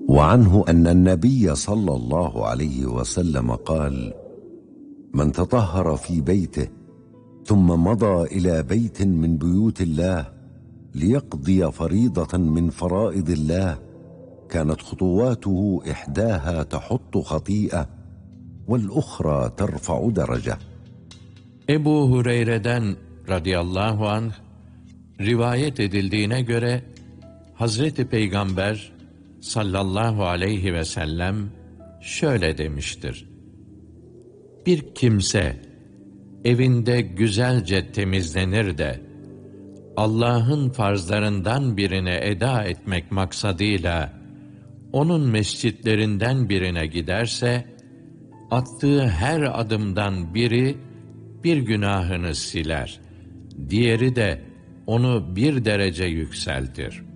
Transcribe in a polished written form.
وعنه أن النبي صلى الله عليه وسلم قال: من تطهر في بيته ثم مضى إلى بيت من بيوت الله ليقضي فريضة من فرائض الله كانت خطواته إحداها تحط خطيئة والأخرى ترفع درجة. Ebu Hureyre'den radıyallahu anh rivayet edildiğine göre Hazreti Peygamber sallallahu aleyhi ve sellem şöyle demiştir: bir kimse evinde güzelce temizlenir de Allah'ın farzlarından birine eda etmek maksadıyla onun mescitlerinden birine giderse, attığı her adımdan biri bir günahını siler, diğeri de onu bir derece yükseltir.